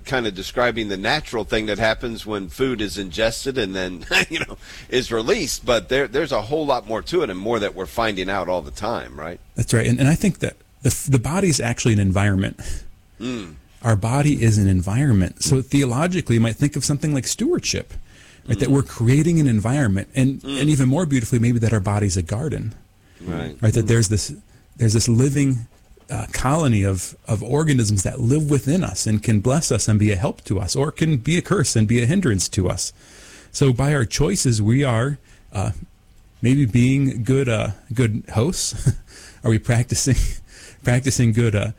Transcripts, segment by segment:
kind of describing the natural thing that happens when food is ingested and then, is released. But there's a whole lot more to it, and more that we're finding out all the time, right? That's right. And I think that the body is actually an environment. Our body is an environment. So theologically, you might think of something like stewardship, right? That we're creating an environment, and even more beautifully, maybe that our body's a garden, right? That there's this living colony of organisms that live within us and can bless us and be a help to us, or can be a curse and be a hindrance to us. So by our choices, we are maybe being good hosts. Are we practicing good?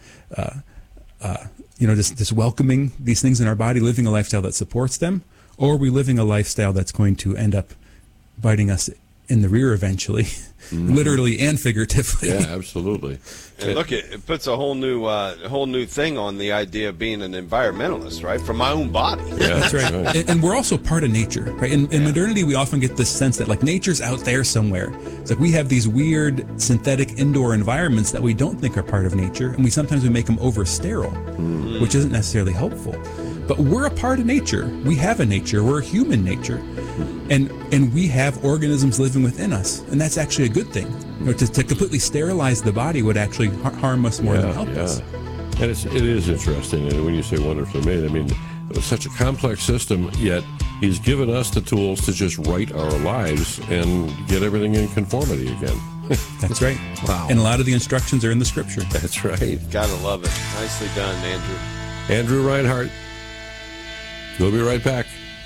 Just welcoming these things in our body, living a lifestyle that supports them, or are we living a lifestyle that's going to end up biting us in the rear eventually, literally and figuratively? Yeah, absolutely. And look, it puts a whole new thing on the idea of being an environmentalist, right? For my own body. Yeah, that's right. And we're also part of nature, right? In modernity, we often get this sense that like nature's out there somewhere. It's like we have these weird synthetic indoor environments that we don't think are part of nature, and sometimes we make them over sterile, which isn't necessarily helpful. But we're a part of nature. We have a nature. We're a human nature. And we have organisms living within us. And that's actually a good thing. To completely sterilize the body would actually harm us more than help us. And it is interesting. And when you say wonderfully made, I mean, it was such a complex system, yet he's given us the tools to just write our lives and get everything in conformity again. That's right. Wow. And a lot of the instructions are in the scripture. That's right. Gotta love it. Nicely done, Andrew. Andrew Reinhardt. We'll be right back.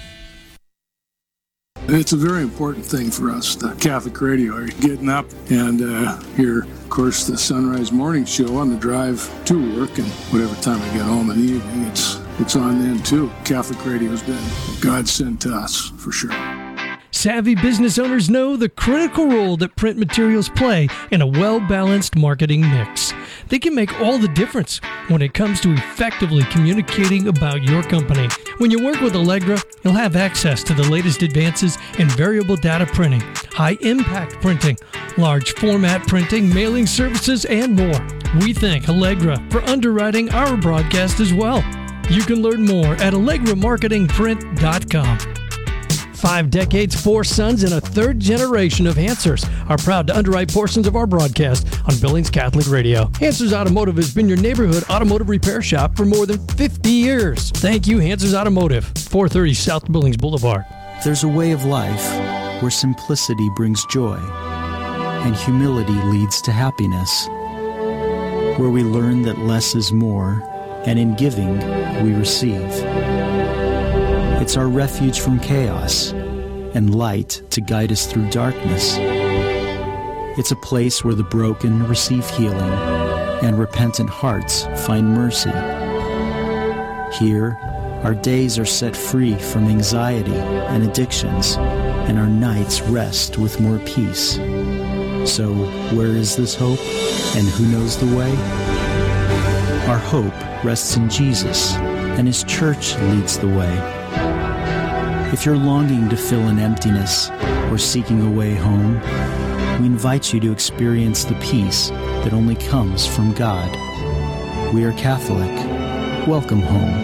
It's a very important thing for us, the Catholic radio, getting up and hear, of course, the Sunrise Morning Show on the drive to work, and whatever time I get home in the evening, it's on then too. Catholic radio's been God sent to us, for sure. Savvy business owners know the critical role that print materials play in a well-balanced marketing mix. They can make all the difference when it comes to effectively communicating about your company. When you work with Allegra, you'll have access to the latest advances in variable data printing, high-impact printing, large format printing, mailing services, and more. We thank Allegra for underwriting our broadcast as well. You can learn more at allegramarketingprint.com. 5 decades, 4 sons, and a 3rd generation of Hansers are proud to underwrite portions of our broadcast on Billings Catholic Radio. Hansers Automotive has been your neighborhood automotive repair shop for more than 50 years. Thank you, Hansers Automotive, 430 South Billings Boulevard. There's a way of life where simplicity brings joy and humility leads to happiness, where we learn that less is more, and in giving, we receive. It's our refuge from chaos and light to guide us through darkness. It's a place where the broken receive healing and repentant hearts find mercy. Here, our days are set free from anxiety and addictions, and our nights rest with more peace. So, where is this hope, and who knows the way? Our hope rests in Jesus, and His church leads the way. If you're longing to fill an emptiness or seeking a way home, we invite you to experience the peace that only comes from God. We are Catholic. Welcome home.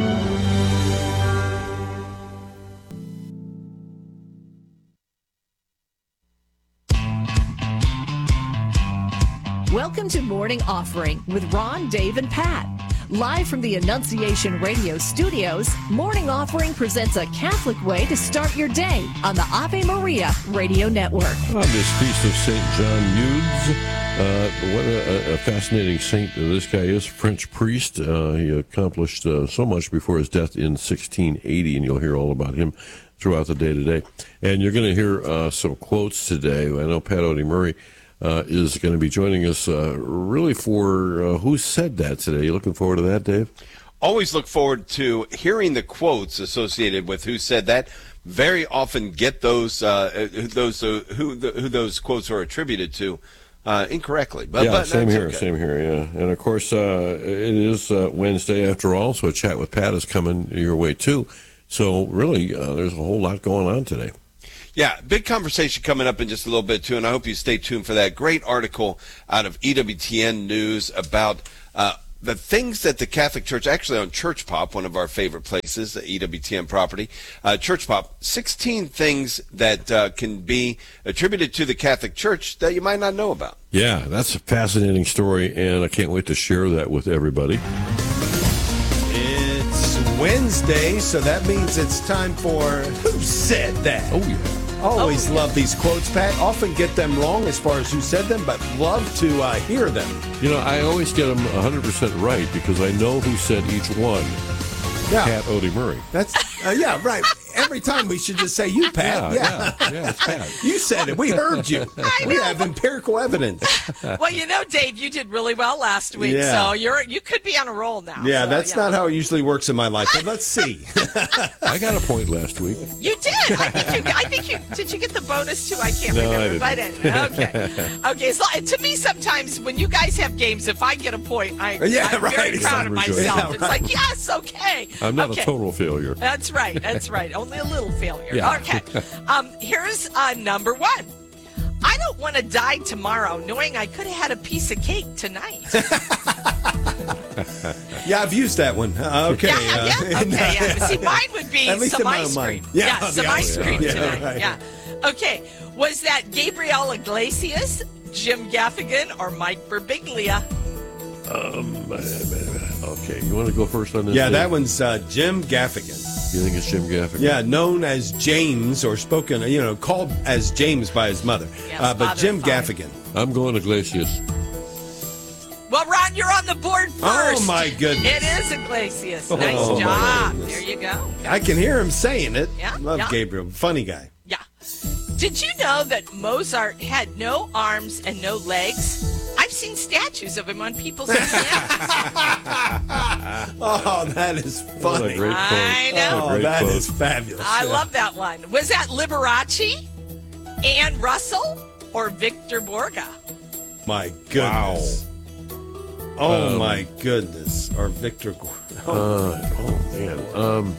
Welcome to Morning Offering with Ron, Dave, and Pat. Live from the Annunciation Radio studios, Morning Offering presents a Catholic way to start your day on the Ave Maria Radio Network. On this feast of St. John Eudes, what a fascinating saint this guy is, French priest. He accomplished so much before his death in 1680, and you'll hear all about him throughout the day today. And you're going to hear some quotes today. I know Pat Odie Murray is going to be joining us really for Who Said That today. You looking forward to that, Dave? Always look forward to hearing the quotes associated with Who Said That. Very often get those who those quotes are attributed to incorrectly. But same here, yeah. And of course, it is Wednesday after all, so a chat with Pat is coming your way too. So really, there's a whole lot going on today. Yeah, big conversation coming up in just a little bit, too, and I hope you stay tuned for that. Great article out of EWTN News about the things that the Catholic Church, actually on Church Pop, one of our favorite places, the EWTN property, Church Pop, 16 things that can be attributed to the Catholic Church that you might not know about. Yeah, that's a fascinating story, and I can't wait to share that with everybody. It's Wednesday, so that means it's time for Who Said That? Oh, yeah. Always love these quotes, Pat. Often get them wrong as far as who said them, but love to hear them. You know, I always get them 100% right because I know who said each one. Yeah. Pat Odie Murray. That's, yeah, right. Every time we should just say you, Pat. Yeah, it's Pat. You said it. We heard you. We have empirical evidence. Well, you know, Dave, you did really well last week, Yeah. so you could be on a roll now. Yeah, so, that's not how it usually works in my life, but let's see. I got a point last week. You did. I think you did. You get the bonus too? I can't No, I remember. But okay. So to me, sometimes when you guys have games, if I get a point, I'm very proud of myself. Yeah, It's like, yes, okay. I'm not okay. a total failure. That's right. Only a little failure. Yeah. Okay. Here's number one. I don't want to die tomorrow knowing I could have had a piece of cake tonight. Yeah, I've used that one. Okay. Okay. See, mine would be At least some in my ice cream. mind. Yeah, some yeah, ice cream yeah, tonight. right. Yeah. Okay. Was that Gabriel Iglesias, Jim Gaffigan, or Mike Birbiglia? Okay, you want to go first on this? Yeah, Dave? that one's Jim Gaffigan. You think it's Jim Gaffigan? Yeah, known as James or spoken, called as James by his mother. Yes, But father Jim and father. Gaffigan. I'm going Iglesias. Well, Ron, you're on the board first. Oh, my goodness. It is Iglesias. Oh, Nice my job. goodness. There you go. I can hear him saying it. Yeah, Love yeah. Gabriel. Funny guy. Yeah. Did you know that Mozart had no arms and no legs? I've seen statues of him on people's museums. Oh, that is What a funny. great quote. I know. Oh, Great that quote. is fabulous. I Yeah. love that one. Was that Liberace, Ann Russell, or Victor Borga? My goodness. Oh, my goodness. Or Victor. Oh, man.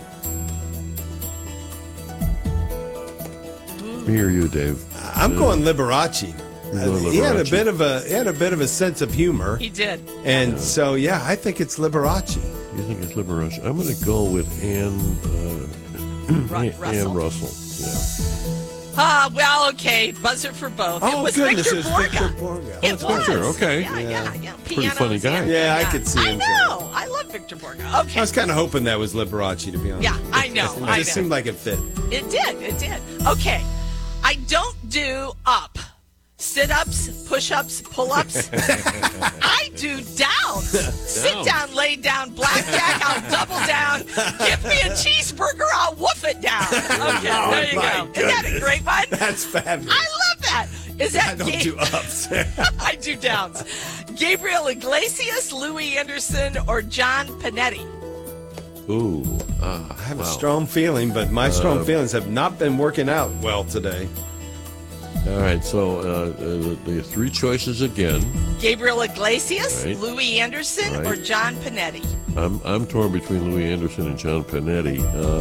Me or you, Dave? I'm going Liberace. going He had a Liberace. bit of a sense of humor. He did. And so, yeah, I think it's Liberace. You think it's Liberace? I'm going to go with Ann Russell. Yeah. Well, okay. Buzzer for both. Oh, it was goodness, Victor it's Borga. Victor Borga. It It's was. Victor, okay. Yeah. Pretty Pianos, funny guy. Yeah, I could see him. I know. I love Victor Borga. Okay. I was kind of hoping that was Liberace, to be honest. Yeah, I know. It just seemed like it fit. It did. Okay. I don't do up. Sit-ups, push-ups, pull-ups. I do downs. Sit down, lay down, blackjack, I'll double down. Give me a cheeseburger, I'll woof it down. Okay, there you my go. Isn't that a great one? That's fabulous. I love that. Is that I don't do ups. I do downs. Gabriel Iglesias, Louis Anderson, or John Panetti? Ooh. I have a strong feeling, but my strong feelings have not been working out well today. All right, so the three choices again. Gabriel Iglesias, Right. Louis Anderson, Right. or John Panetti? I'm torn between Louis Anderson and John Panetti.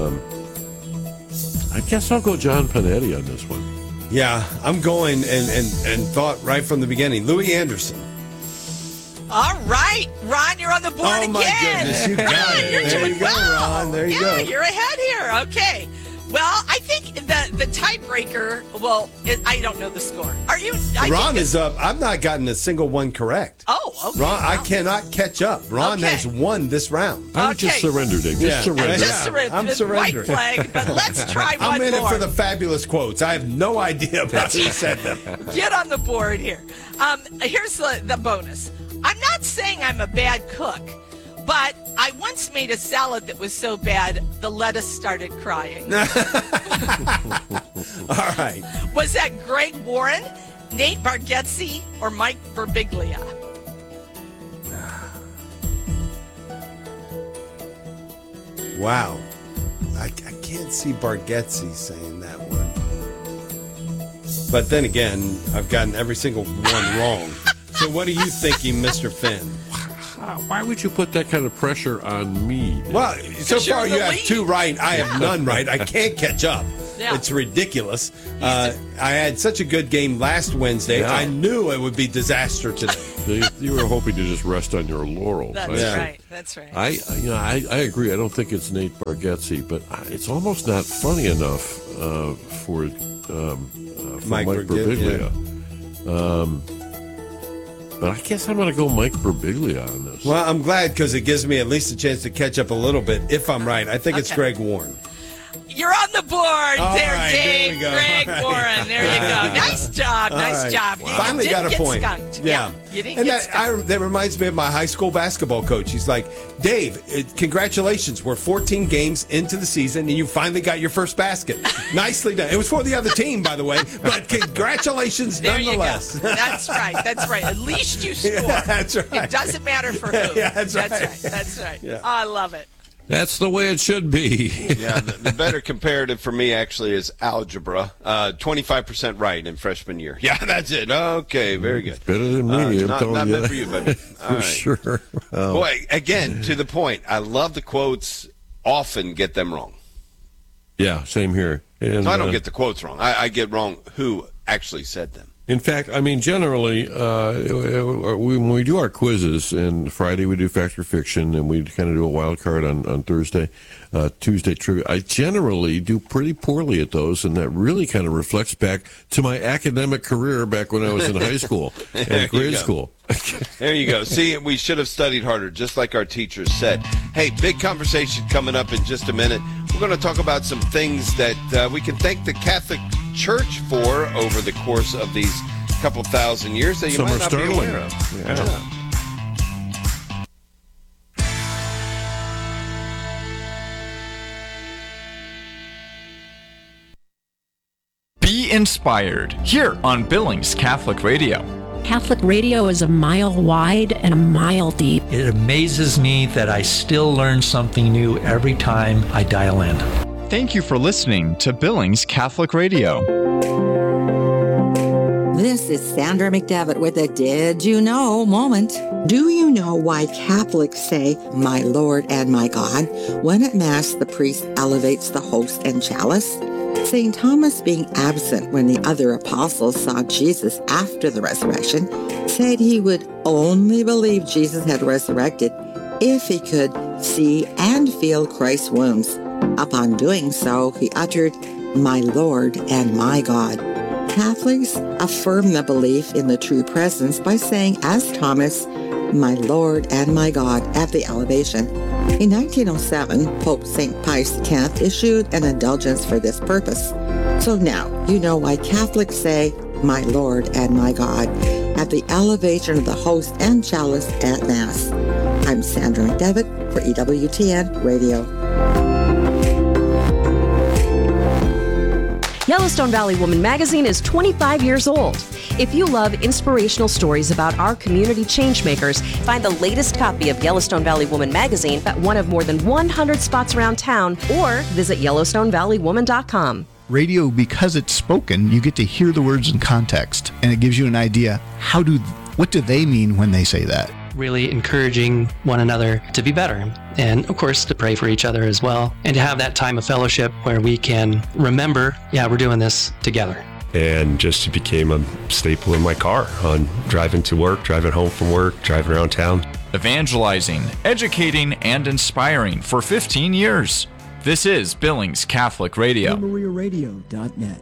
I guess I'll go John Panetti on this one. Yeah, I'm going and thought right from the beginning, Louis Anderson. All right, Ron, you're on the board Oh, again. my goodness, you got Ron, it. You're There doing you go, well. Ron, there you go. You're ahead here. Okay. Well, I think the tiebreaker. Well, I don't know the score. Are you? Ron is up. I've not gotten a single one correct. Oh, okay. Ron, I well, cannot catch up. Ron Okay. has won this round. I would just Okay. surrender, Dave. Yeah. Just surrender. Just surrender. I'm White surrendering. flag. But let's try one I'm in more. it for the fabulous quotes. I have no idea about who said them. Get on the board here. Here's the bonus. I'm not saying I'm a bad cook, but I once made a salad that was so bad the lettuce started crying. All right. Was that Greg Warren, Nate Bargatze, or Mike Birbiglia? Wow. I can't see Bargatze saying that one. But then again, I've gotten every single one wrong. So what are you thinking, Mr. Finn? Why would you put that kind of pressure on me? Well, so You're far the you have lead. two right. I have none right. I can't catch up. Yeah. It's ridiculous. I had such a good game last Wednesday. Yeah. I knew it would be disaster today. You were hoping to just rest on your laurels. That's right. That's right. I agree. I don't think it's Nate Bargatze, but it's almost not funny enough for Mike Birbiglia. But I guess I'm going to go Mike Birbiglia on this. Well, I'm glad because it gives me at least a chance to catch up a little bit. If I'm right, I think it's Greg Warren. You're on the board there, right, Dave. there we go. Greg Warren. There you go. Nice job. Nice job. You Finally did got a get point. Skunked. Yeah. You didn't And get skunked. that reminds me of my high school basketball coach. He's like, Dave, congratulations. We're 14 games into the season, and you finally got your first basket. Nicely done. It was for the other team, by the way, but congratulations There nonetheless. you go. That's right. That's right. At least you scored. Yeah, that's right. It doesn't matter for who. Yeah, that's right. That's right. Yeah. I love it. That's the way it should be. Yeah, the better comparative for me actually is algebra. 25% right in freshman year. Yeah, that's it. Okay, very good. Better than me. I'm not telling you. meant for you, buddy. All For right. sure. Wow. Boy, again, to the point. I love the quotes. Often get them wrong. Yeah, same here. And, So I don't get the quotes wrong. I get wrong who actually said them. In fact, I mean, generally, when we do our quizzes, and Friday we do Fact or Fiction, and we kind of do a wild card on Thursday, Tuesday trivia, I generally do pretty poorly at those, and that really kind of reflects back to my academic career back when I was in high school and grade school. There you go. See, we should have studied harder, just like our teachers said. Hey, big conversation coming up in just a minute. We're going to talk about some things that we can thank the Catholic Church for over the course of these couple thousand years that you Some might are not be startling. aware of. Yeah. Be inspired here on Billings Catholic Radio. Catholic radio is a mile wide and a mile deep. It amazes me that I still learn something new every time I dial in. Thank you for listening to Billings Catholic Radio. This is Sandra McDevitt with a Did You Know moment. Do you know why Catholics say, "My Lord and my God," when at Mass the priest elevates the host and chalice? St. Thomas, being absent when the other apostles saw Jesus after the resurrection, said he would only believe Jesus had resurrected if he could see and feel Christ's wounds. Upon doing so, he uttered, "My Lord and my God." Catholics affirm the belief in the true presence by saying, as Thomas, "My Lord and my God," at the elevation. In 1907, Pope St. Pius X issued an indulgence for this purpose. So now you know why Catholics say, "My Lord and my God," at the elevation of the host and chalice at Mass. I'm Sandra McDevitt for EWTN Radio. Yellowstone Valley Woman magazine is 25 years old. If you love inspirational stories about our community changemakers, find the latest copy of Yellowstone Valley Woman magazine at one of more than 100 spots around town or visit YellowstoneValleyWoman.com. Radio, because it's spoken, you get to hear the words in context, and it gives you an idea what do they mean when they say that. Really encouraging one another to be better. And of course, to pray for each other as well. And to have that time of fellowship where we can remember, we're doing this together. And just became a staple in my car on driving to work, driving home from work, driving around town. Evangelizing, educating, and inspiring for 15 years. This is Billings Catholic Radio. MariaRadio.net.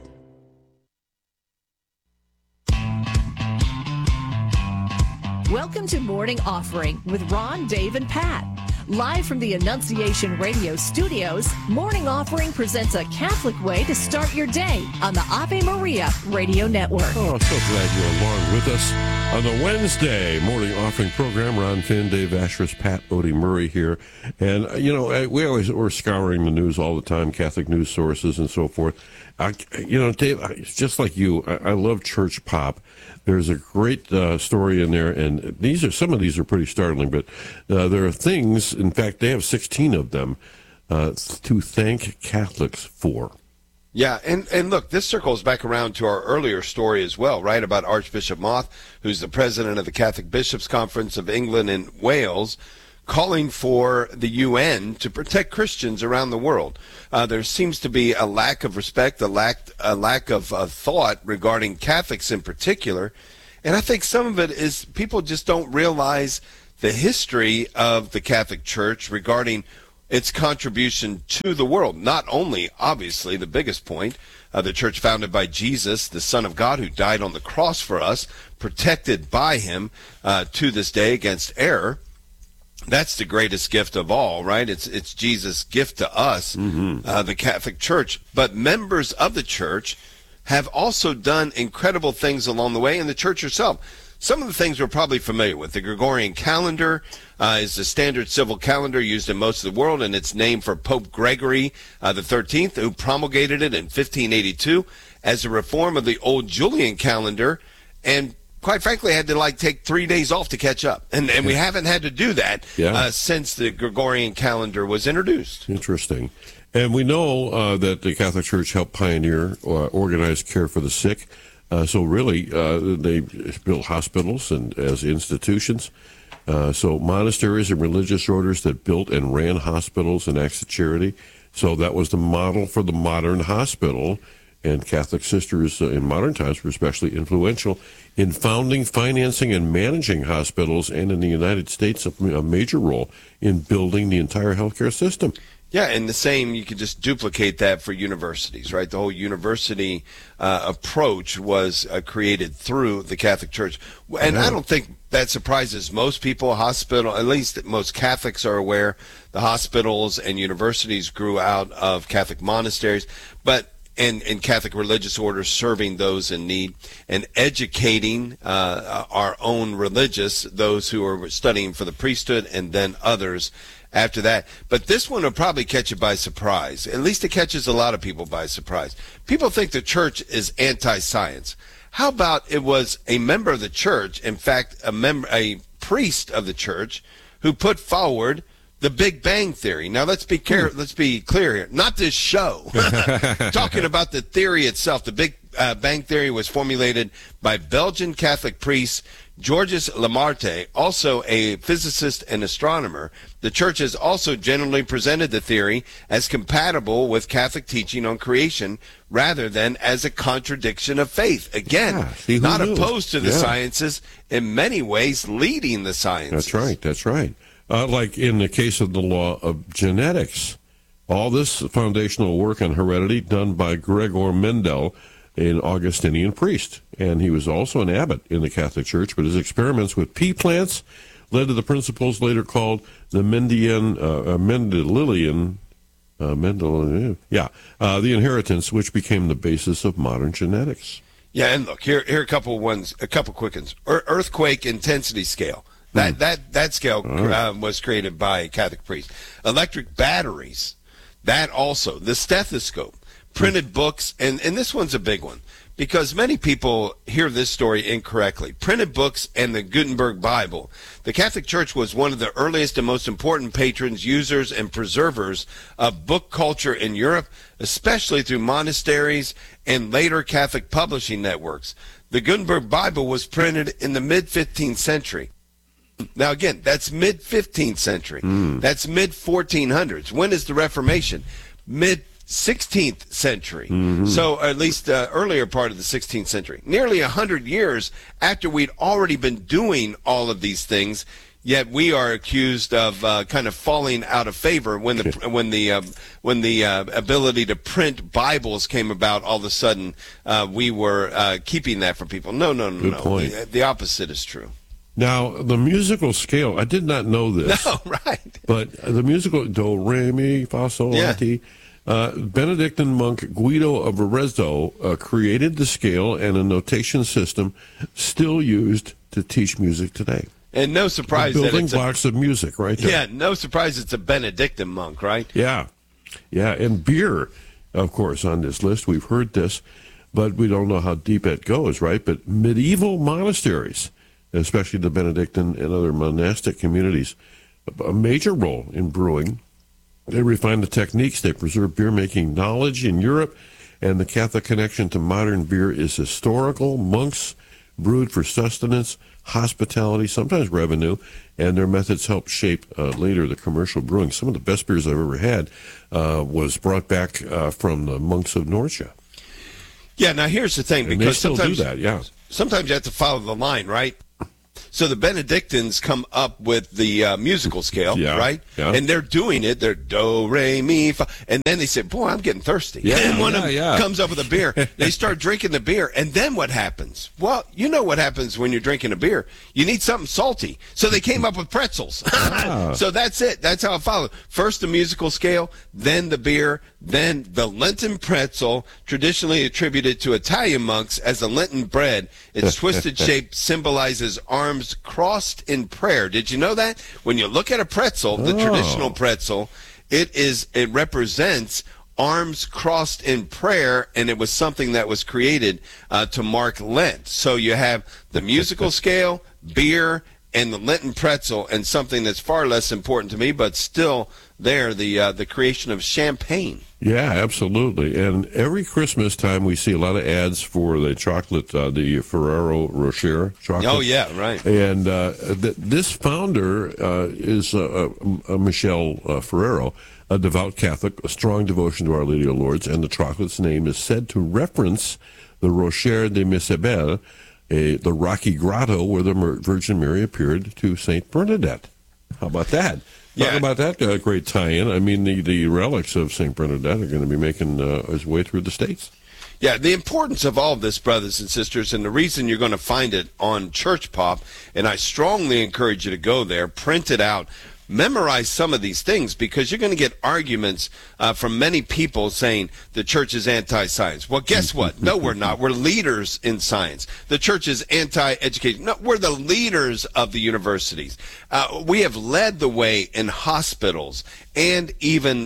Welcome to Morning Offering with Ron, Dave, and Pat. Live from the Annunciation Radio studios, Morning Offering presents a Catholic way to start your day on the Ave Maria Radio Network. Oh, so glad you're along with us on the Wednesday morning offering program. Ron Finn, Dave Asheris, Pat Odie Murray here. And, we're scouring the news all the time, Catholic news sources and so forth. Dave, just like you, I love church pop. There's a great story in there, and some of these are pretty startling, but there are things, in fact, they have 16 of them, to thank Catholics for. Yeah, and look, this circles back around to our earlier story as well, right, about Archbishop Moth, who's the president of the Catholic Bishops' Conference of England and Wales, calling for the UN to protect Christians around the world. There seems to be a lack of respect, a lack of thought regarding Catholics in particular. And I think some of it is people just don't realize the history of the Catholic Church regarding its contribution to the world. Not only, obviously, the biggest point, the church founded by Jesus, the Son of God, who died on the cross for us, protected by him to this day against error. That's the greatest gift of all, right? It's Jesus' gift to us, the Catholic Church. But members of the church have also done incredible things along the way, in the church herself. Some of the things we're probably familiar with. The Gregorian calendar is the standard civil calendar used in most of the world, and it's named for Pope Gregory the 13th, who promulgated it in 1582 as a reform of the old Julian calendar, and quite frankly had to take 3 days off to catch up. And we haven't had to do that since the Gregorian calendar was introduced. Interesting. And we know that the Catholic Church helped pioneer organized care for the sick. So really, they built hospitals and as institutions. So monasteries and religious orders that built and ran hospitals and acts of charity. So that was the model for the modern hospital. And Catholic sisters in modern times were especially influential in founding, financing, and managing hospitals, and in the United States, a major role in building the entire healthcare system. Yeah, and the same, you could just duplicate that for universities, right? The whole university approach was created through the Catholic Church. And I don't think that surprises most people. At least most Catholics are aware, the hospitals and universities grew out of Catholic monasteries, and Catholic religious orders serving those in need, and educating our own religious, those who are studying for the priesthood, and then others after that. But this one will probably catch you by surprise. At least it catches a lot of people by surprise. People think the church is anti-science. How about it was a member of the church, in fact, a priest of the church, who put forward the Big Bang Theory. Now, let's be clear here. Not this show. Talking about the theory itself. The Big Bang Theory was formulated by Belgian Catholic priest Georges Lamartine, also a physicist and astronomer. The church has also generally presented the theory as compatible with Catholic teaching on creation rather than as a contradiction of faith. Again, not opposed to the sciences, in many ways leading the sciences. That's right. Like in the case of the law of genetics, all this foundational work on heredity done by Gregor Mendel, an Augustinian priest. And he was also an abbot in the Catholic Church, but his experiments with pea plants led to the principles later called the the inheritance, which became the basis of modern genetics. Yeah, and look, here are a couple quick ones. Earthquake intensity scale. That scale was created by a Catholic priest. Electric batteries, that also. The stethoscope, printed books, and this one's a big one because many people hear this story incorrectly. Printed books and the Gutenberg Bible. The Catholic Church was one of the earliest and most important patrons, users, and preservers of book culture in Europe, especially through monasteries and later Catholic publishing networks. The Gutenberg Bible was printed in the mid-15th century. Now, again, that's mid-15th century. That's mid-1400s. When is the Reformation? Mid-16th century. So at least the earlier part of the 16th century. Nearly 100 years after we'd already been doing all of these things, yet we are accused of kind of falling out of favor when the ability to print Bibles came about. All of a sudden, we were keeping that from people. No. Good point. The opposite is true. Now, the musical scale, I did not know this. No, right. But the musical do, re, mi, fa, sol, la, ti. Benedictine monk Guido of Arezzo created the scale and a notation system still used to teach music today. And no surprise the that building it's blocks of music, right there. Yeah, no surprise it's a Benedictine monk, right? Yeah, and beer, of course, on this list. We've heard this, but we don't know how deep it goes, right? But medieval monasteries, especially the Benedictine and other monastic communities, a major role in brewing. They refine the techniques, they preserve beer-making knowledge in Europe, and the Catholic connection to modern beer is historical. Monks brewed for sustenance, hospitality, sometimes revenue, and their methods helped shape later the commercial brewing. Some of the best beers I've ever had was brought back from the monks of Norcia. Yeah, now here's the thing, And because they still sometimes do that, yeah. sometimes you have to follow the line, right? So the Benedictines come up with the musical scale, Yeah, right? yeah. And they're doing it. They're do, re, mi, fa. And then they say, boy, I'm getting thirsty. Yeah, and one of them yeah. comes up with a beer. They start drinking the beer. And then what happens? Well, you know what happens when you're drinking a beer. You need something salty. So they came up with pretzels. So that's it. That's how it followed. First the musical scale, then the beer, then the Lenten pretzel, traditionally attributed to Italian monks as a Lenten bread. Its twisted shape symbolizes arms crossed in prayer. Did you know that? When you look at a pretzel, the traditional pretzel, it represents arms crossed in prayer, and it was something that was created to mark Lent. So you have the musical scale, beer, and the Lenten pretzel, and something that's far less important to me, but still there, the creation of champagne. Yeah, absolutely. And every Christmas time we see a lot of ads for the chocolate, the Ferrero Rocher chocolate. Oh, yeah, right. And this founder is Michelle Ferrero, a devout Catholic, a strong devotion to Our Lady of Lourdes, and the chocolate's name is said to reference the Rocher de Mesebel, the rocky grotto where the Virgin Mary appeared to Saint Bernadette. How about that? Talk about that great tie-in. I mean, the relics of St. Bernadette are going to be making his way through the States. Yeah, the importance of all of this, brothers and sisters, and the reason you're going to find it on Church Pop, and I strongly encourage you to go there, print it out, memorize some of these things, because you're going to get arguments from many people saying the church is anti-science. Well, guess what? No, we're not. We're leaders in science. The church is anti-education. No, we're the leaders of the universities. We have led the way in hospitals and even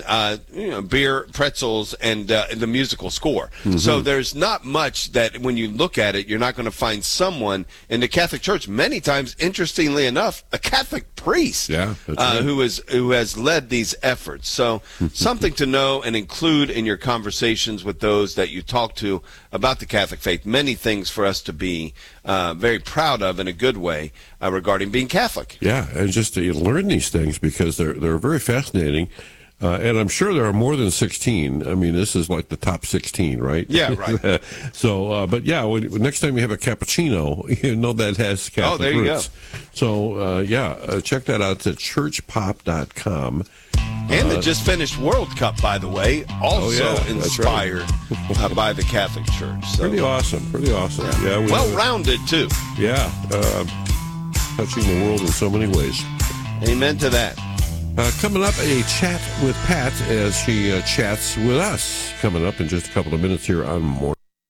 beer, pretzels, and the musical score. Mm-hmm. So there's not much that when you look at it, you're not going to find someone in the Catholic Church, many times, interestingly enough, a Catholic priest who has led these efforts. So something to know and include in your conversations with those that you talk to about the Catholic faith. Many things for us to be very proud of in a good way regarding being Catholic. Yeah, and just to learn these things, because they're very fascinating. And I'm sure there are more than 16. I mean, this is like the top 16, right? Yeah, right. So, but yeah, next time you have a cappuccino, you know that has Catholic there you roots. Go. So, check that out at churchpop.com. And the just finished World Cup, by the way, also inspired by the Catholic Church. So. Pretty awesome. Yeah, well-rounded, too. Yeah, touching the world in so many ways. Amen to that. Coming up, a chat with Pat as she chats with us. Coming up in just a couple of minutes here on Morning.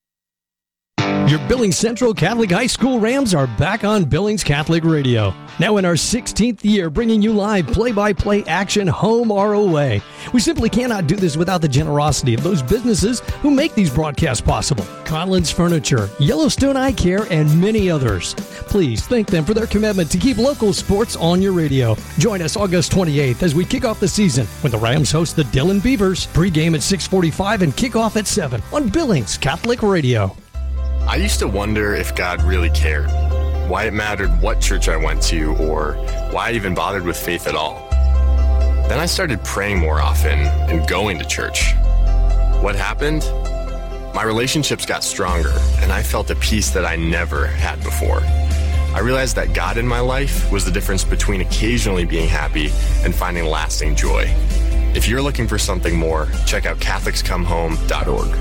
Your Billings Central Catholic High School Rams are back on Billings Catholic Radio. Now in our 16th year, bringing you live play-by-play action home or away. We simply cannot do this without the generosity of those businesses who make these broadcasts possible. Conlon's Furniture, Yellowstone Eye Care, and many others. Please thank them for their commitment to keep local sports on your radio. Join us August 28th as we kick off the season when the Rams host the Dillon Beavers. Pre-game at 6:45 and kickoff at 7 on Billings Catholic Radio. I used to wonder if God really cared, why it mattered what church I went to, or why I even bothered with faith at all. Then I started praying more often and going to church. What happened? My relationships got stronger, and I felt a peace that I never had before. I realized that God in my life was the difference between occasionally being happy and finding lasting joy. If you're looking for something more, check out CatholicsComeHome.org.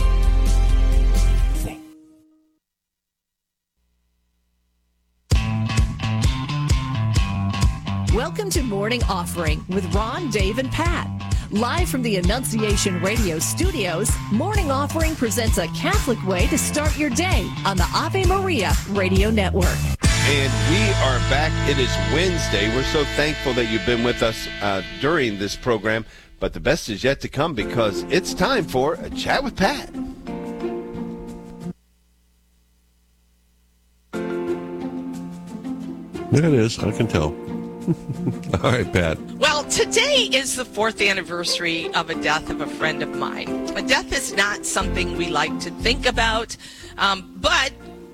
Welcome to Morning Offering with Ron, Dave, and Pat. Live from the Annunciation Radio studios, Morning Offering presents a Catholic way to start your day on the Ave Maria Radio Network. And we are back. It is Wednesday. We're so thankful that you've been with us during this program. But the best is yet to come, because it's time for a chat with Pat. There it is. I can tell. All right, Pat. Well, today is the 4th anniversary of a death of a friend of mine. A death is not something we like to think about, but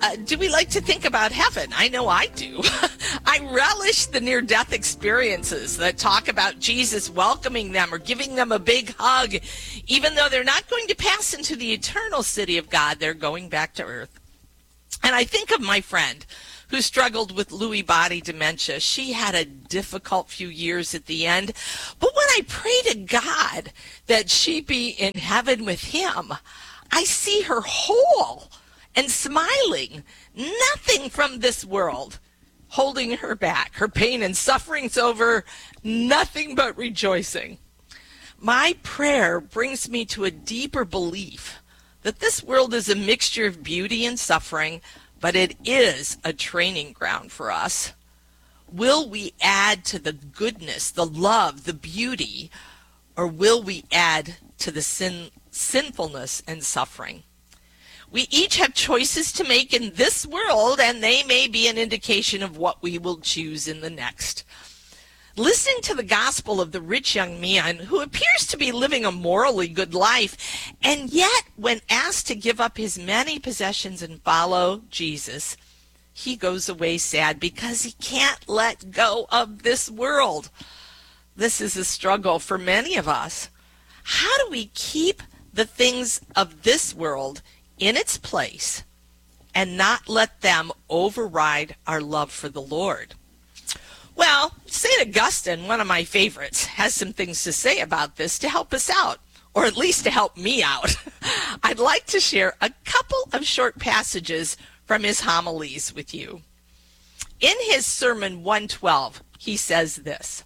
do we like to think about heaven? I know I do. I relish the near-death experiences that talk about Jesus welcoming them or giving them a big hug. Even though they're not going to pass into the eternal city of God, they're going back to earth. And I think of my friend who struggled with Lewy body dementia. She had a difficult few years at the end. But when I pray to God that she be in heaven with him, I see her whole and smiling, nothing from this world holding her back. Her pain and suffering's over, nothing but rejoicing. My prayer brings me to a deeper belief that this world is a mixture of beauty and suffering, but it is a training ground for us. Will we add to the goodness, the love, the beauty, or will we add to the sinfulness and suffering? We each have choices to make in this world, and they may be an indication of what we will choose in the next. Listening to the gospel of the rich young man who appears to be living a morally good life, and yet when asked to give up his many possessions and follow Jesus, he goes away sad because he can't let go of this world. This is a struggle for many of us. How do we keep the things of this world in its place and not let them override our love for the Lord? Well, St. Augustine, one of my favorites, has some things to say about this to help us out, or at least to help me out. I'd like to share a couple of short passages from his homilies with you. In his Sermon 112, he says this: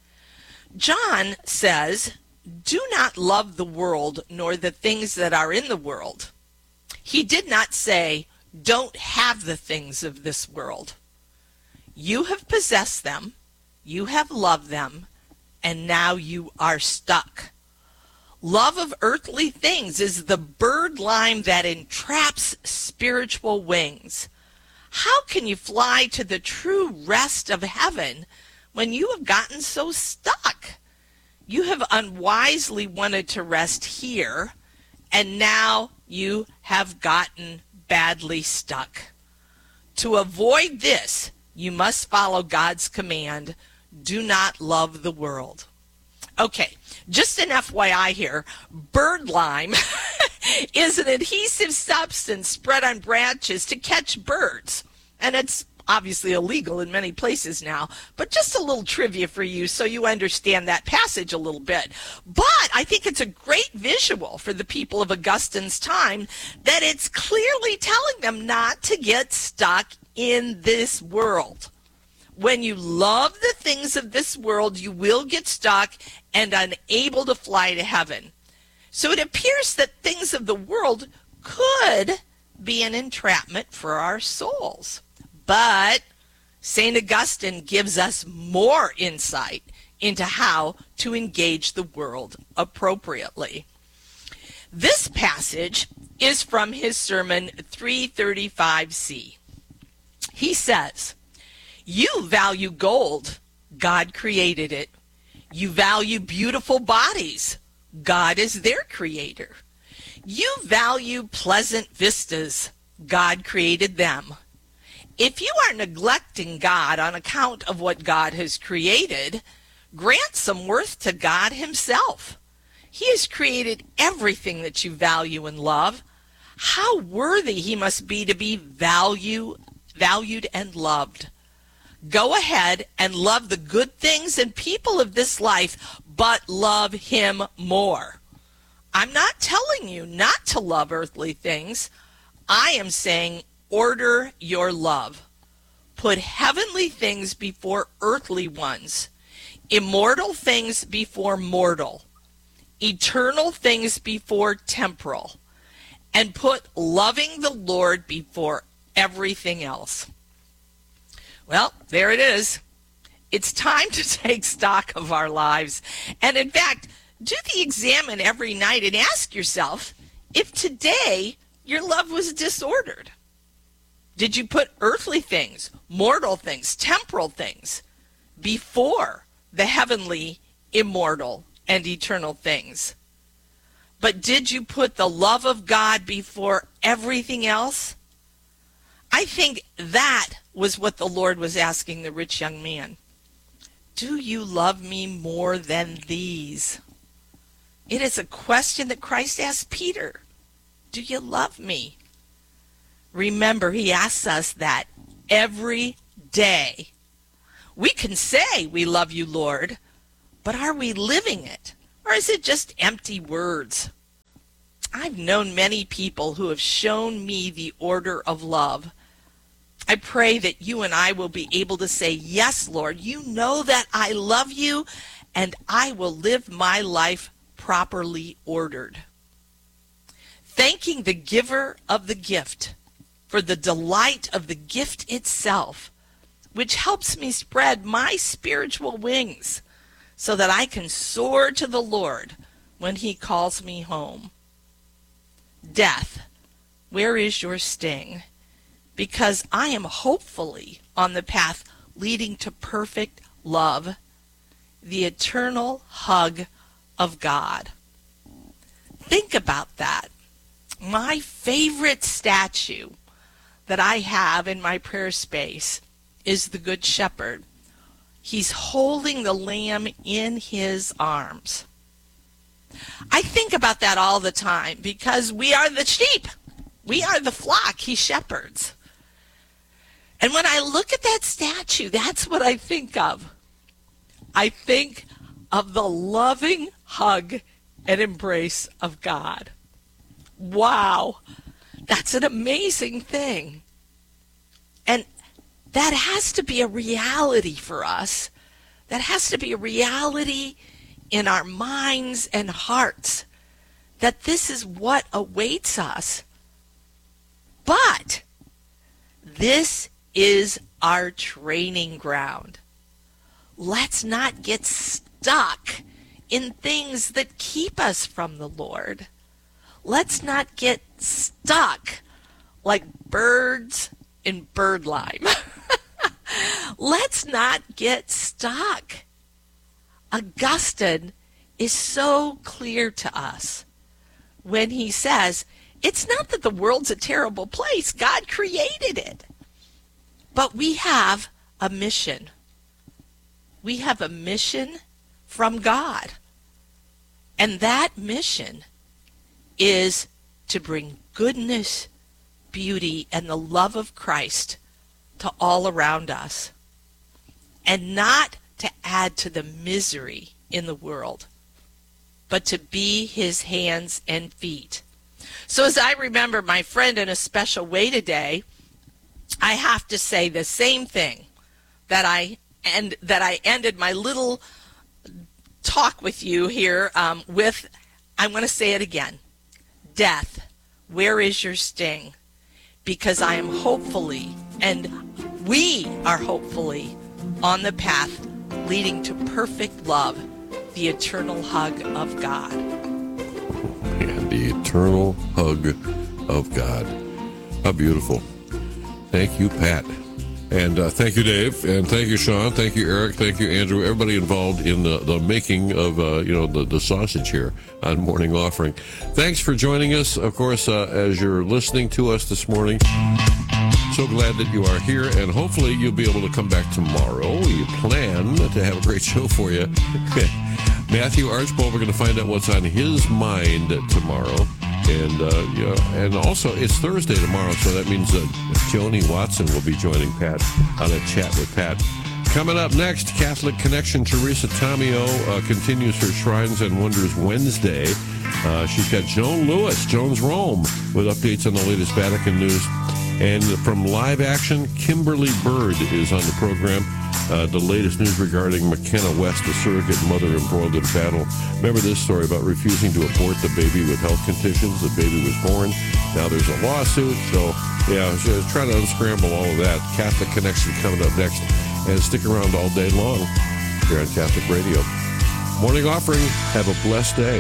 John says, "Do not love the world nor the things that are in the world." He did not say, "Don't have the things of this world." You have possessed them, you have loved them, and now you are stuck. Love of earthly things is the bird lime that entraps spiritual wings. How can you fly to the true rest of heaven when you have gotten so stuck? You have unwisely wanted to rest here, and now you have gotten badly stuck. To avoid this, you must follow God's command, do not love the world. Okay, just an FYI here, bird lime is an adhesive substance spread on branches to catch birds. And it's obviously illegal in many places now, but just a little trivia for you so you understand that passage a little bit. But I think it's a great visual for the people of Augustine's time that it's clearly telling them not to get stuck in this world. When you love the things of this world, you will get stuck and unable to fly to heaven. So it appears that things of the world could be an entrapment for our souls. But St. Augustine gives us more insight into how to engage the world appropriately. This passage is from his sermon 335c. He says, "You value gold. God created it. You value beautiful bodies. God is their creator. You value pleasant vistas. God created them. If you are neglecting God on account of what God has created, grant some worth to God himself. He has created everything that you value and love. How worthy he must be to be valued and loved. Go ahead and love the good things and people of this life, but love him more. I'm not telling you not to love earthly things. I am saying order your love. Put heavenly things before earthly ones, immortal things before mortal, eternal things before temporal, and put loving the Lord before everything else." Well, there it is. It's time to take stock of our lives. And in fact, do the examine every night and ask yourself if today your love was disordered. Did you put earthly things, mortal things, temporal things before the heavenly, immortal, and eternal things? But did you put the love of God before everything else? I think that was what the Lord was asking the rich young man. Do you love me more than these? It is a question that Christ asked Peter. Do you love me? Remember, he asks us that every day. We can say we love you, Lord, but are we living it? Or is it just empty words? I've known many people who have shown me the order of love. I pray that you and I will be able to say, yes, Lord, you know that I love you, and I will live my life properly ordered. Thanking the giver of the gift for the delight of the gift itself, which helps me spread my spiritual wings so that I can soar to the Lord when he calls me home. Death, where is your sting? Because I am hopefully on the path leading to perfect love, the eternal hug of God. Think about that. My favorite statue that I have in my prayer space is the Good Shepherd. He's holding the lamb in his arms. I think about that all the time because we are the sheep. We are the flock he shepherds. And when I look at that statue, that's what I think of. I think of the loving hug and embrace of God. Wow, that's an amazing thing. And that has to be a reality for us. That has to be a reality in our minds and hearts, that this is what awaits us. But this is our training ground. Let's not get stuck in things that keep us from the Lord. Let's not get stuck like birds in bird lime. Let's not get stuck. Augustine is so clear to us when he says, it's not that the world's a terrible place. God created it. But we have a mission. We have a mission from God. And that mission is to bring goodness, beauty, and the love of Christ to all around us. And not to add to the misery in the world, but to be his hands and feet. So as I remember my friend in a special way today, I have to say the same thing that I ended my little talk with you here with. I want to say it again. Death, where is your sting? Because I am hopefully, and we are hopefully, on the path leading to perfect love, the eternal hug of God. And the eternal hug of God. How beautiful. Thank you, Pat. And thank you, Dave. And thank you, Sean. Thank you, Eric. Thank you, Andrew. Everybody involved in the making of the sausage here on Morning Offering. Thanks for joining us. Of course, as you're listening to us this morning, so glad that you are here, and hopefully you'll be able to come back tomorrow. We plan to have a great show for you. Matthew Archbold, we're going to find out what's on his mind tomorrow. And also, it's Thursday tomorrow, so that means Joni Watson will be joining Pat on a chat with Pat. Coming up next, Catholic Connection. Teresa Tomeo continues her Shrines and Wonders Wednesday. She's got Joan Lewis, Joan's Rome, with updates on the latest Vatican news. And from Live Action, Kimberly Bird is on the program. The latest news regarding McKenna West, the surrogate mother embroiled in battle. Remember this story about refusing to abort the baby with health conditions? The baby was born. Now there's a lawsuit. So, yeah, just trying to unscramble all of that. Catholic Connection coming up next. And stick around all day long here on Catholic Radio. Morning Offering. Have a blessed day.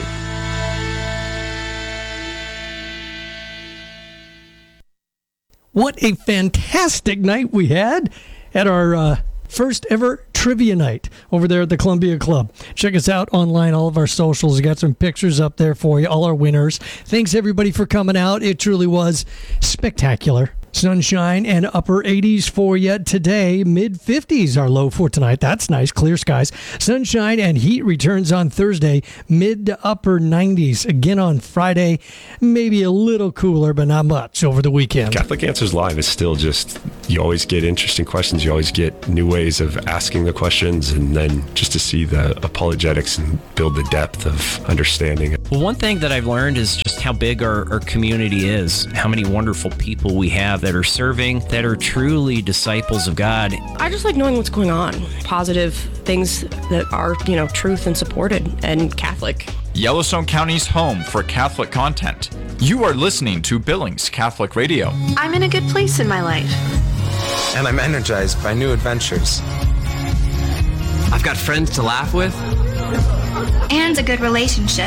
What a fantastic night we had at our first ever trivia night over there at the Columbia Club. Check us out online, all of our socials. We got some pictures up there for you, all our winners. Thanks everybody for coming out. It truly was spectacular. Sunshine and upper 80s for you today. Mid 50s are low for tonight. That's nice. Clear skies. Sunshine and heat returns on Thursday. Mid to upper 90s. Again on Friday. Maybe a little cooler, but not much over the weekend. Catholic Answers Live is still just, you always get interesting questions. You always get new ways of asking the questions, and then just to see the apologetics and build the depth of understanding. Well, one thing that I've learned is just how big our community is, how many wonderful people we have that are serving, that are truly disciples of God. I just like knowing what's going on. Positive things that are, truth and supported and Catholic. Yellowstone County's home for Catholic content. You are listening to Billings Catholic Radio. I'm in a good place in my life. And I'm energized by new adventures. I've got friends to laugh with. And a good relationship.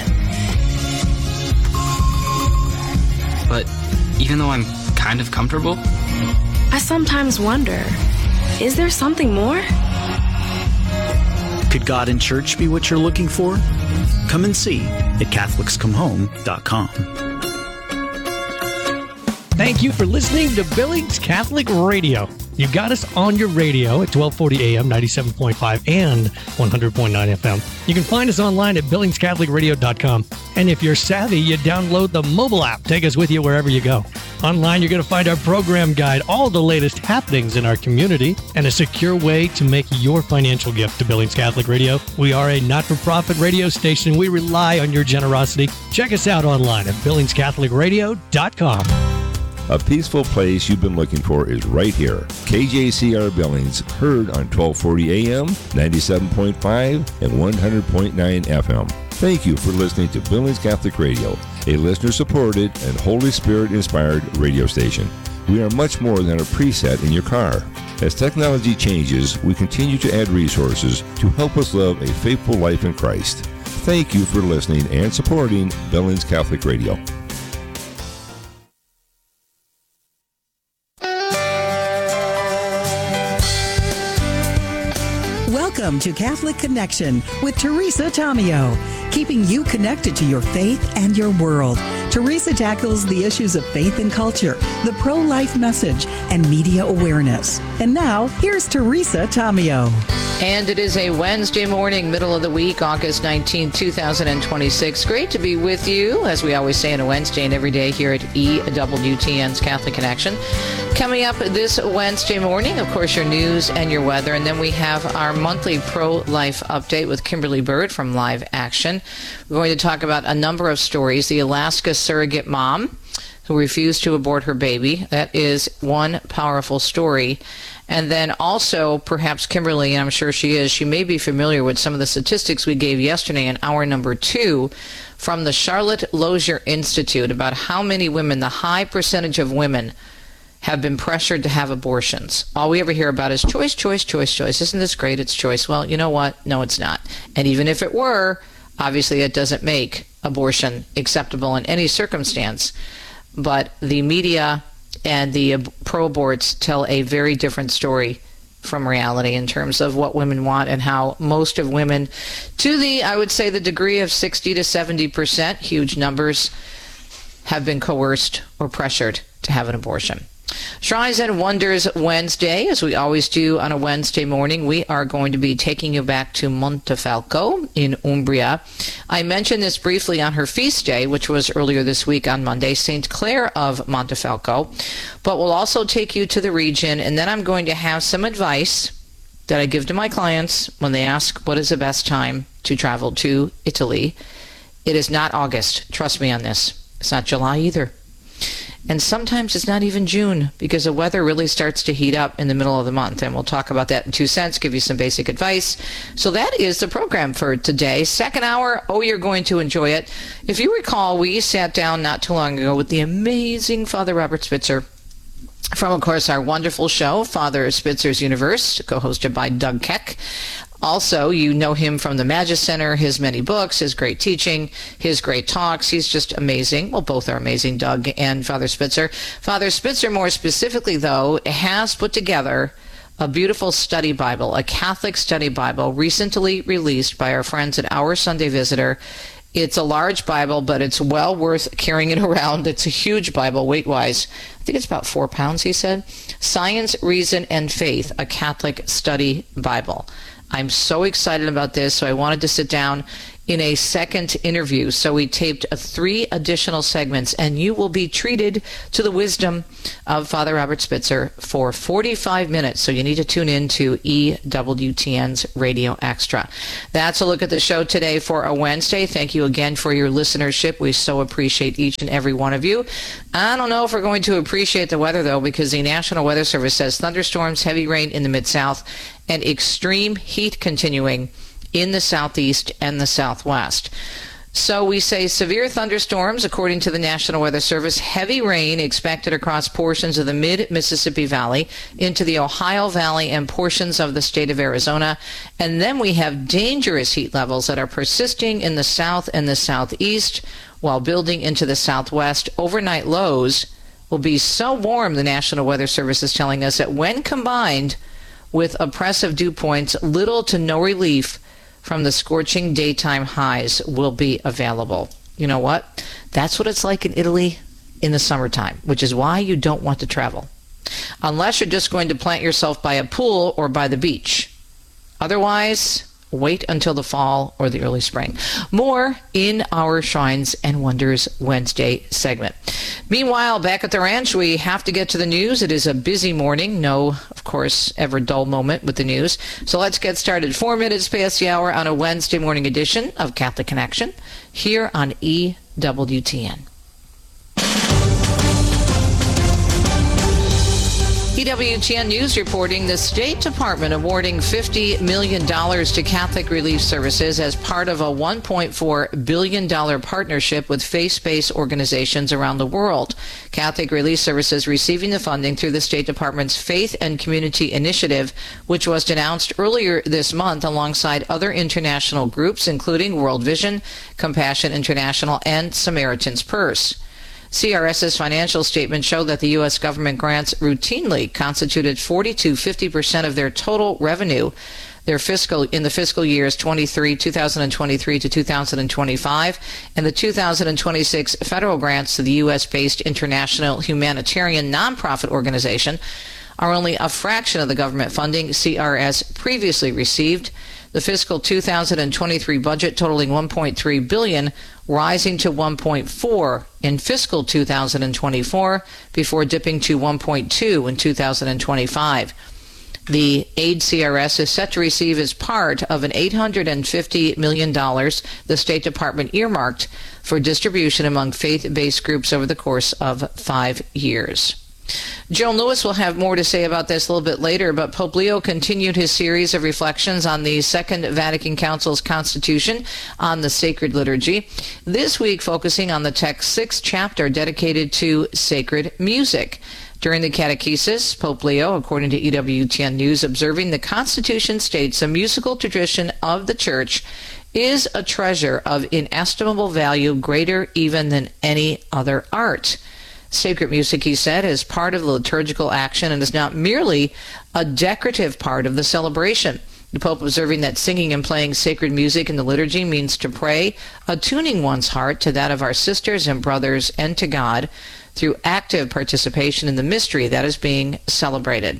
But even though I'm kind of comfortable, I sometimes wonder, is there something more? Could God in church be what you're looking for? Come and see at CatholicsComeHome.com. Thank you for listening to Billings Catholic Radio. You got us on your radio at 1240 AM, 97.5 and 100.9 FM. You can find us online at BillingsCatholicRadio.com. And if you're savvy, you download the mobile app. Take us with you wherever you go. Online, you're going to find our program guide, all the latest happenings in our community, and a secure way to make your financial gift to Billings Catholic Radio. We are a not-for-profit radio station. We rely on your generosity. Check us out online at BillingsCatholicRadio.com. A peaceful place you've been looking for is right here. KJCR Billings, heard on 1240 AM, 97.5, and 100.9 FM. Thank you for listening to Billings Catholic Radio, a listener-supported and Holy Spirit-inspired radio station. We are much more than a preset in your car. As technology changes, we continue to add resources to help us live a faithful life in Christ. Thank you for listening and supporting Billings Catholic Radio. Welcome to Catholic Connection with Teresa Tomeo, keeping you connected to your faith and your world. Teresa tackles the issues of faith and culture, the pro-life message, and media awareness. And now, here's Teresa Tomeo. And it is a Wednesday morning, middle of the week, August 19, 2026. Great to be with you, as we always say on a Wednesday and every day here at EWTN's Catholic Connection. Coming up this Wednesday morning, of course, your news and your weather. And then we have our monthly pro-life update with Kimberly Bird from Live Action. We're going to talk about a number of stories. The Alaska surrogate mom who refused to abort her baby. That is one powerful story. And then also, perhaps Kimberly, and I'm sure she is, she may be familiar with some of the statistics we gave yesterday in hour number 2 from the Charlotte Lozier Institute about how many women, the high percentage of women, have been pressured to have abortions. All we ever hear about is choice, choice, choice, choice. Isn't this great? It's choice. Well, you know what? No, it's not. And even if it were, obviously it doesn't make abortion acceptable in any circumstance. But the media and the pro-aborts tell a very different story from reality in terms of what women want and how most of women, to the, I would say, the degree of 60 to 70%, huge numbers, have been coerced or pressured to have an abortion. Shrines and Wonders Wednesday, as we always do on a Wednesday morning, we are going to be taking you back to Montefalco in Umbria. I mentioned this briefly on her feast day, which was earlier this week on Monday, St. Clare of Montefalco, but we'll also take you to the region, and then I'm going to have some advice that I give to my clients when they ask what is the best time to travel to Italy. It is not August. Trust me on this. It's not July either. And sometimes it's not even June because the weather really starts to heat up in the middle of the month. And we'll talk about that in 2 cents, give you some basic advice. So that is the program for today. Second hour, you're going to enjoy it. If you recall, we sat down not too long ago with the amazing Father Robert Spitzer from, of course, our wonderful show, Father Spitzer's Universe, co-hosted by Doug Keck. Also, you know him from the Magis Center, his many books, his great teaching, his great talks. He's just amazing. Well, both are amazing, Doug and Father Spitzer. Father Spitzer, more specifically, though, has put together a beautiful study Bible, a Catholic study Bible, recently released by our friends at Our Sunday Visitor. It's a large Bible, but it's well worth carrying it around. It's a huge Bible, weight-wise. I think it's about 4 pounds, he said. Science, Reason, and Faith, a Catholic Study Bible. I'm so excited about this, so I wanted to sit down in a second interview. So we taped 3 additional segments, and you will be treated to the wisdom of Father Robert Spitzer for 45 minutes. So you need to tune in to EWTN's Radio Extra. That's a look at the show today for a Wednesday. Thank you again for your listenership. We so appreciate each and every one of you. I don't know if we're going to appreciate the weather, though, because the National Weather Service says thunderstorms, heavy rain in the Mid-South, and extreme heat continuing in the southeast and the southwest. So we say severe thunderstorms, according to the National Weather Service, heavy rain expected across portions of the mid-Mississippi Valley into the Ohio Valley and portions of the state of Arizona. And then we have dangerous heat levels that are persisting in the south and the southeast while building into the southwest. Overnight lows will be so warm, the National Weather Service is telling us, that when combined with oppressive dew points, little to no relief from the scorching daytime highs will be available. You know what? That's what it's like in Italy in the summertime, which is why you don't want to travel. Unless you're just going to plant yourself by a pool or by the beach. Otherwise, wait until the fall or the early spring. More in our Shrines and Wonders Wednesday segment. Meanwhile, back at the ranch, we have to get to the news. It is a busy morning. No, of course, ever dull moment with the news. So let's get started. 4 minutes past the hour on a Wednesday morning edition of Catholic Connection here on EWTN. EWTN News reporting the State Department awarding $50 million to Catholic Relief Services as part of a $1.4 billion partnership with faith-based organizations around the world. Catholic Relief Services receiving the funding through the State Department's Faith and Community Initiative, which was announced earlier this month alongside other international groups, including World Vision, Compassion International, and Samaritan's Purse. CRS's financial statements show that the U.S. government grants routinely constituted 40% to 50% of their total revenue. In the fiscal years 2023 to 2025, and the 2026 federal grants to the U.S.-based international humanitarian nonprofit organization are only a fraction of the government funding CRS previously received. The fiscal 2023 budget totaling $1.3 billion, rising to $1.4 in fiscal 2024 before dipping to $1.2 in 2025. The aid CRS is set to receive as part of an $850 million the State Department earmarked for distribution among faith-based groups over the course of 5 years. Joan Lewis will have more to say about this a little bit later, but Pope Leo continued his series of reflections on the Second Vatican Council's Constitution on the Sacred Liturgy, this week focusing on the text's 6th chapter dedicated to sacred music. During the catechesis, Pope Leo, according to EWTN News, observing the Constitution states a musical tradition of the Church is a treasure of inestimable value, greater even than any other art. Sacred music, he said, is part of the liturgical action and is not merely a decorative part of the celebration. The Pope observing that singing and playing sacred music in the liturgy means to pray, attuning one's heart to that of our sisters and brothers and to God through active participation in the mystery that is being celebrated.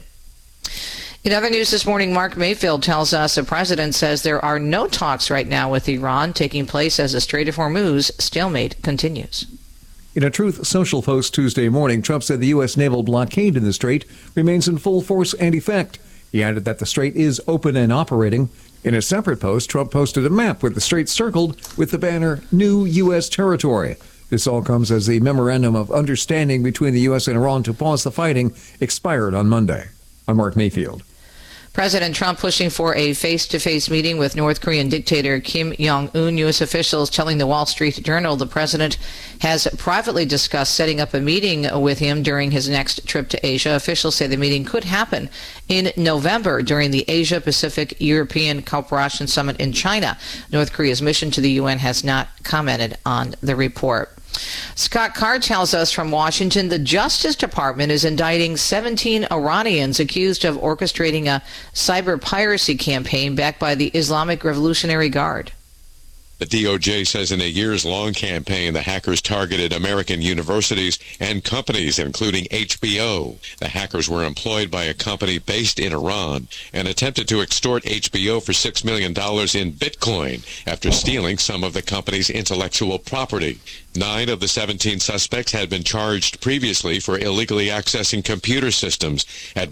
In other news this morning, Mark Mayfield tells us the president says there are no talks right now with Iran taking place as the Strait of Hormuz stalemate continues. In a Truth Social post Tuesday morning, Trump said the U.S. naval blockade in the strait remains in full force and effect. He added that the strait is open and operating. In a separate post, Trump posted a map with the strait circled with the banner New U.S. Territory. This all comes as the memorandum of understanding between the U.S. and Iran to pause the fighting expired on Monday. I'm Mark Mayfield. President Trump pushing for a face-to-face meeting with North Korean dictator Kim Jong-un. U.S. officials telling the Wall Street Journal the president has privately discussed setting up a meeting with him during his next trip to Asia. Officials say the meeting could happen in November during the Asia-Pacific European Cooperation Summit in China. North Korea's mission to the UN has not commented on the report. Scott Carr tells us from Washington the Justice Department is indicting 17 Iranians accused of orchestrating a cyber piracy campaign backed by the Islamic Revolutionary Guard. The DOJ says in a years-long campaign, the hackers targeted American universities and companies, including HBO. The hackers were employed by a company based in Iran and attempted to extort HBO for $6 million in Bitcoin after stealing some of the company's intellectual property. 9 of the 17 suspects had been charged previously for illegally accessing computer systems at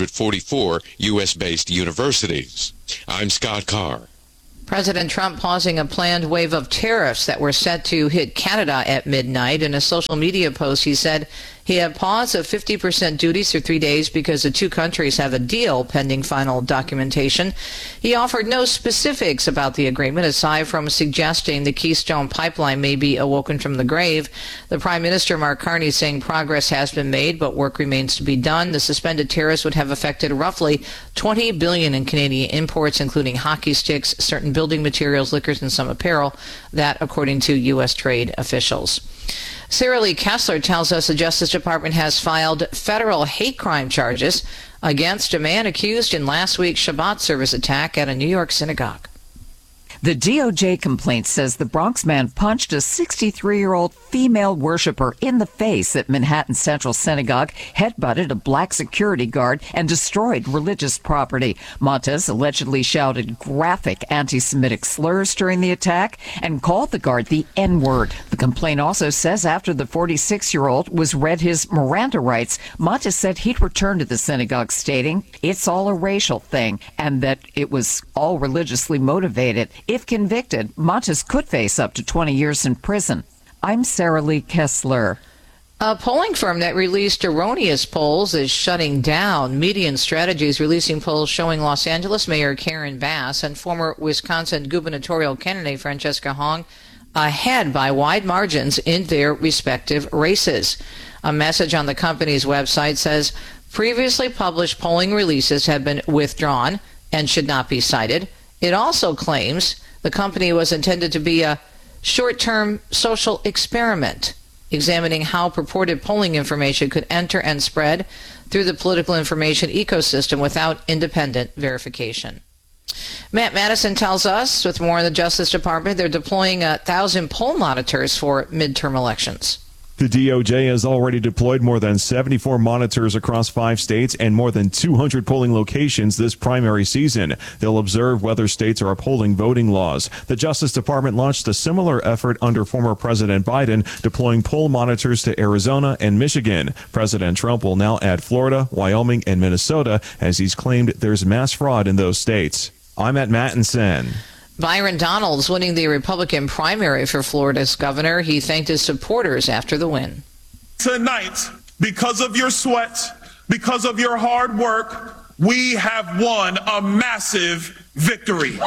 144 U.S.-based universities. I'm Scott Carr. President Trump pausing a planned wave of tariffs that were set to hit Canada at midnight. In a social media post, he said he had paused of 50% duties for 3 days because the two countries have a deal pending final documentation. He offered no specifics about the agreement aside from suggesting the Keystone Pipeline may be awoken from the grave. The Prime Minister, Mark Carney, saying progress has been made, but work remains to be done. The suspended tariffs would have affected roughly $20 billion in Canadian imports, including hockey sticks, certain building materials, liquors, and some apparel. That, according to U.S. trade officials. Sarah Lee Kessler tells us the Justice Department has filed federal hate crime charges against a man accused in last week's Shabbat service attack at a New York synagogue. The DOJ complaint says the Bronx man punched a 63-year-old female worshiper in the face at Manhattan Central Synagogue, headbutted a black security guard, and destroyed religious property. Montes allegedly shouted graphic anti-Semitic slurs during the attack and called the guard the N-word. The complaint also says after the 46-year-old was read his Miranda rights, Montes said he'd return to the synagogue, stating, "It's all a racial thing," and that it was all religiously motivated. If convicted, Montes could face up to 20 years in prison. I'm Sarah Lee Kessler. A polling firm that released erroneous polls is shutting down. Median Strategies releasing polls showing Los Angeles Mayor Karen Bass and former Wisconsin gubernatorial candidate Francesca Hong ahead by wide margins in their respective races. A message on the company's website says previously published polling releases have been withdrawn and should not be cited. It also claims the company was intended to be a short-term social experiment, examining how purported polling information could enter and spread through the political information ecosystem without independent verification. Matt Madison tells us, with more on the Justice Department, they're deploying 1,000 poll monitors for midterm elections. The DOJ has already deployed more than 74 monitors across 5 states and more than 200 polling locations this primary season. They'll observe whether states are upholding voting laws. The Justice Department launched a similar effort under former President Biden, deploying poll monitors to Arizona and Michigan. President Trump will now add Florida, Wyoming, and Minnesota, as he's claimed there's mass fraud in those states. I'm at Mattinson. Byron Donalds winning the Republican primary for Florida's governor. He thanked his supporters after the win. Tonight, because of your sweat, because of your hard work, we have won a massive victory.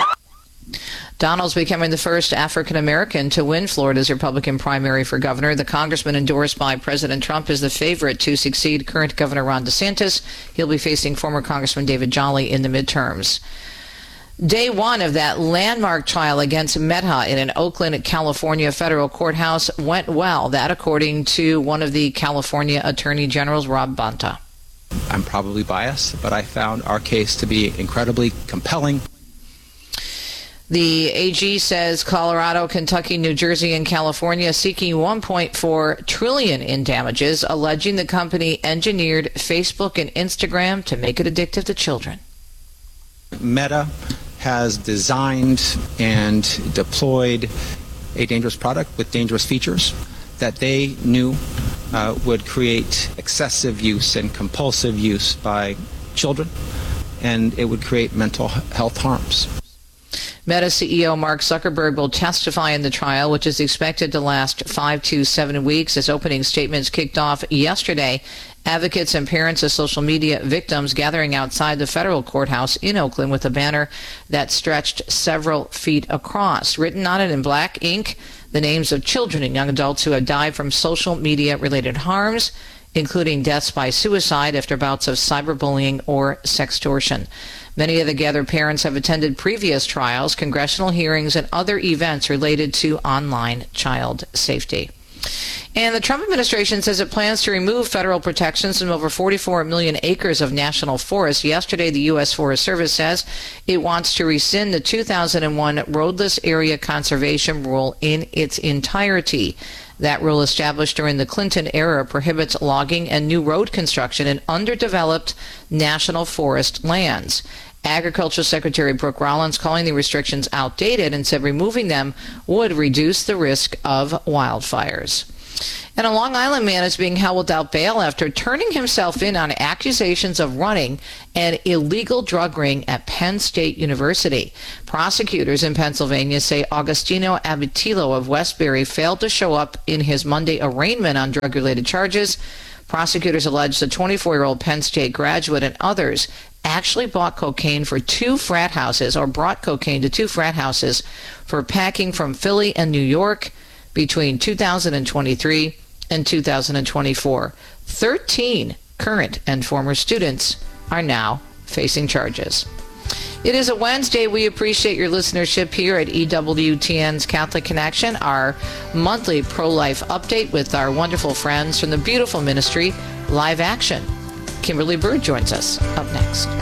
Donalds becoming the first African American to win Florida's Republican primary for governor. The congressman endorsed by President Trump is the favorite to succeed current Governor Ron DeSantis. He'll be facing former Congressman David Jolly in the midterms. Day one of that landmark trial against Meta in an Oakland, California federal courthouse went well. That according to one of the California Attorney Generals, Rob Bonta. I'm probably biased, but I found our case to be incredibly compelling. The AG says Colorado, Kentucky, New Jersey, and California seeking $1.4 trillion in damages, alleging the company engineered Facebook and Instagram to make it addictive to children. Meta has designed and deployed a dangerous product with dangerous features that they knew would create excessive use and compulsive use by children, and it would create mental health harms. Meta CEO Mark Zuckerberg will testify in the trial, which is expected to last 5 to 7 weeks. His opening statements kicked off yesterday. Advocates and parents of social media victims gathering outside the federal courthouse in Oakland with a banner that stretched several feet across. Written on it in black ink, the names of children and young adults who have died from social media-related harms, including deaths by suicide after bouts of cyberbullying or sextortion. Many of the gathered parents have attended previous trials, congressional hearings, and other events related to online child safety. And the Trump administration says it plans to remove federal protections from over 44 million acres of national forest. Yesterday, the U.S. Forest Service says it wants to rescind the 2001 Roadless Area Conservation Rule in its entirety. That rule, established during the Clinton era, prohibits logging and new road construction in underdeveloped national forest lands. Agriculture Secretary Brooke Rollins calling the restrictions outdated and said removing them would reduce the risk of wildfires. And a Long Island man is being held without bail after turning himself in on accusations of running an illegal drug ring at Penn State University. Prosecutors in Pennsylvania say Agostino Abitillo of Westbury failed to show up in his Monday arraignment on drug-related charges. Prosecutors allege the 24-year-old Penn State graduate and others actually bought cocaine for two frat houses, or brought cocaine to two frat houses for packing from Philly and New York between 2023 and 2024. 13 current and former students are now facing charges. It is a Wednesday. We appreciate your listenership here at EWTN's Catholic Connection, our monthly pro-life update with our wonderful friends from the beautiful ministry, Live Action. Kimberly Bird joins us up next.